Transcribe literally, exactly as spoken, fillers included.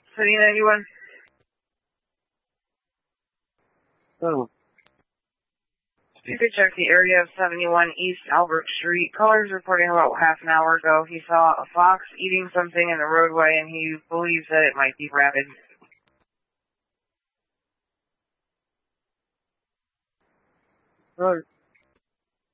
City ninety-one. Oh. You could check the area of seventy-one East Albert Street. Caller's reporting about half an hour ago he saw a fox eating something in the roadway and he believes that it might be rabid. Right.